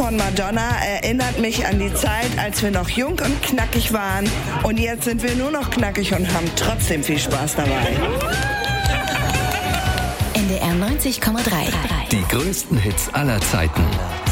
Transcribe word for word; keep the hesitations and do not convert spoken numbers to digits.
von Madonna erinnert mich an die Zeit, als wir noch jung und knackig waren. Und jetzt sind wir nur noch knackig und haben trotzdem viel Spaß dabei. N D R neunzig Komma drei. Die größten Hits aller Zeiten.